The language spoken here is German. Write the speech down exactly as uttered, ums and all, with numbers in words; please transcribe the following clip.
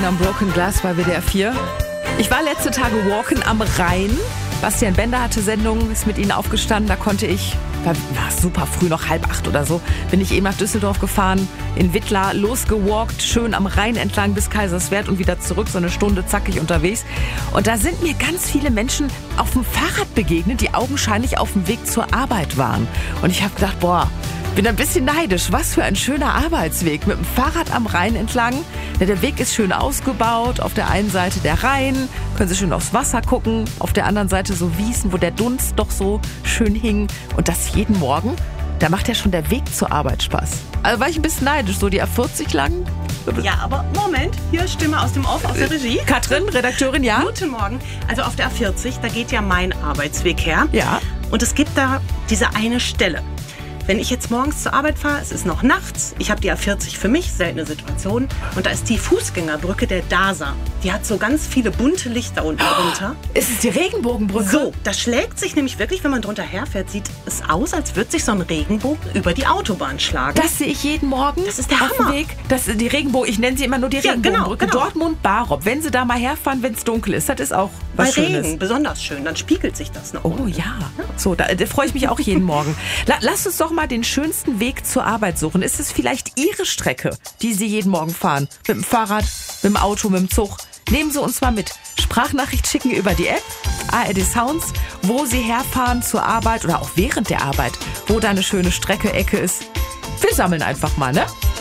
Walking on Broken Glass bei W D R vier. Ich war letzte Tage walken am Rhein. Bastian Bender hatte Sendung, ist mit ihnen aufgestanden. Da konnte ich, war, war super früh, noch halb acht oder so, bin ich eben nach Düsseldorf gefahren, in Wittlar losgewalkt, schön am Rhein entlang bis Kaiserswerth und wieder zurück, so eine Stunde zackig unterwegs. Und da sind mir ganz viele Menschen auf dem Fahrrad begegnet, die augenscheinlich auf dem Weg zur Arbeit waren. Und ich habe gedacht, boah, bin ein bisschen neidisch. Was für ein schöner Arbeitsweg mit dem Fahrrad am Rhein entlang. Ja, der Weg ist schön ausgebaut. Auf der einen Seite der Rhein, können Sie schön aufs Wasser gucken. Auf der anderen Seite so Wiesen, wo der Dunst doch so schön hing. Und das jeden Morgen. Da macht ja schon der Weg zur Arbeit Spaß. Also war ich ein bisschen neidisch, so die A vierzig lang. Ja, aber Moment, hier Stimme aus dem Off, aus der Regie. Katrin, Redakteurin, ja? Guten Morgen. Also auf der A vierzig, da geht ja mein Arbeitsweg her. Ja. Und es gibt da diese eine Stelle. Wenn ich jetzt morgens zur Arbeit fahre, es ist noch nachts, ich habe die A vierzig für mich, seltene Situation, und da ist die Fußgängerbrücke der D A S A. Die hat so ganz viele bunte Lichter unten drunter. Ist es die Regenbogenbrücke? So, das schlägt sich nämlich wirklich, wenn man drunter herfährt, sieht es aus, als würde sich so ein Regenbogen über die Autobahn schlagen. Das sehe ich jeden Morgen. Das ist der auf Hammer. dem Weg. Das ist die Regenbogen, ich nenne sie immer nur die Ja, Regenbogenbrücke. genau, genau. Dortmund-Barop. Wenn Sie da mal herfahren, wenn es dunkel ist, das ist auch Bei was Schönes. Regen, besonders schön, dann spiegelt sich das noch. Oh unten. ja, so, da, da freue ich mich auch jeden Morgen. La, lass uns doch mal den schönsten Weg zur Arbeit suchen. Ist es vielleicht Ihre Strecke, die Sie jeden Morgen fahren? Mit dem Fahrrad, mit dem Auto, mit dem Zug? Nehmen Sie uns mal mit. Sprachnachricht schicken über die App A R D Sounds, wo Sie herfahren zur Arbeit oder auch während der Arbeit, wo da eine schöne Strecke, Ecke ist. Wir sammeln einfach mal, ne?